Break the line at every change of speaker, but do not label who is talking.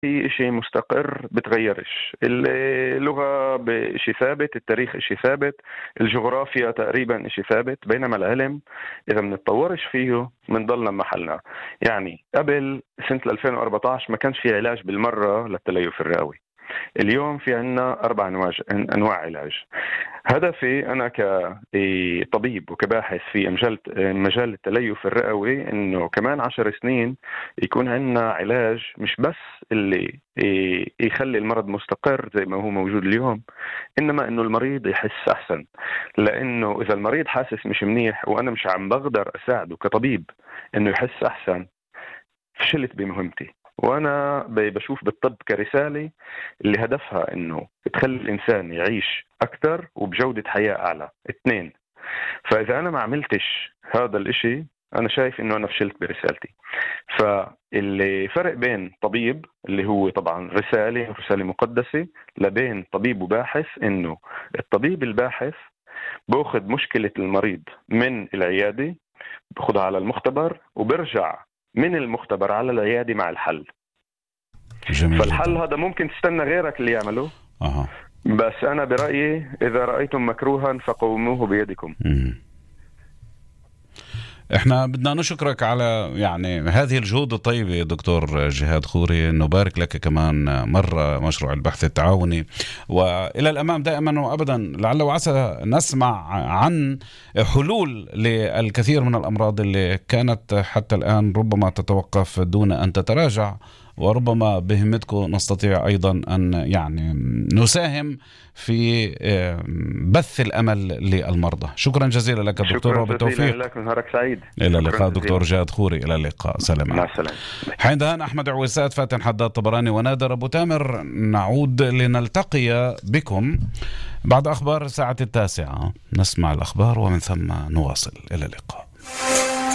هي إشي مستقر بتغيرش. اللغة بإشي ثابت، التاريخ إشي ثابت، الجغرافيا تقريبا إشي ثابت، بينما العلم إذا منتطورش فيه منضلنا محلنا. يعني قبل سنة 2014 ما كانش في علاج بالمرة للتليف الرئوي. اليوم في عنا 4 أنواع علاج. هدفي أنا كطبيب وكباحث في مجال التليف الرئوي إنه كمان 10 سنين يكون عنا علاج مش بس اللي يخلي المرض مستقر زي ما هو موجود اليوم، إنما إنه المريض يحس أحسن. لأنه إذا المريض حاسس مش منيح وأنا مش عم بقدر أساعده كطبيب إنه يحس أحسن، فشلت بمهمتي. وأنا بشوف بالطب كرسالة اللي هدفها إنه تخلي الإنسان يعيش أكثر وبجودة حياة أعلى. 2. فإذا أنا ما عملتش هذا الإشي أنا شايف إنه أنا فشلت برسالتي. فاللي فرق بين طبيب اللي هو طبعا رسالة مقدسة لبين طبيب وباحث، إنه الطبيب الباحث بأخذ مشكلة المريض من العيادة، بأخذها على المختبر وبرجع من المختبر على العيادة مع الحل.
جميل
فالحل
جدا.
هذا ممكن تستنى غيرك اللي يعمله.
أها.
بس أنا برأيي إذا رأيتم مكروها فقوموه بيدكم.
احنا بدنا نشكرك على يعني هذه الجهود الطيبة دكتور جهاد خوري، نبارك لك كمان مرة مشروع البحث التعاوني، وإلى الأمام دائما وأبدا لعل وعسى نسمع عن حلول للكثير من الأمراض اللي كانت حتى الآن ربما تتوقف دون أن تتراجع، وربما بهمتكم نستطيع أيضا أن يعني نساهم في بث الأمل للمرضى. شكرا جزيلا لك دكتور وبالتوفيق.
شكرا لك، نهارك سعيد.
إلى اللقاء دكتور جهاد خوري، إلى اللقاء، سلام.
مع السلامة.
حيندهان أحمد عويسات، فاتن حداد طبراني، ونادر أبو تامر. نعود لنلتقي بكم بعد أخبار الساعة 9، نسمع الأخبار ومن ثم نواصل. إلى اللقاء.